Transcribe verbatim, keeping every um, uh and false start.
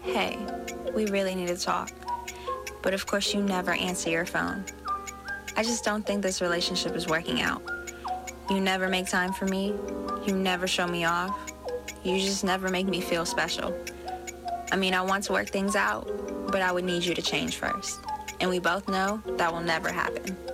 hey, we really need to talk. But of course you never answer your phone. I just don't think this relationship is working out. You never make time for me. You never show me off. You just never make me feel special. I mean, I want to work things out, but I would need you to change first. And we both know that will never happen.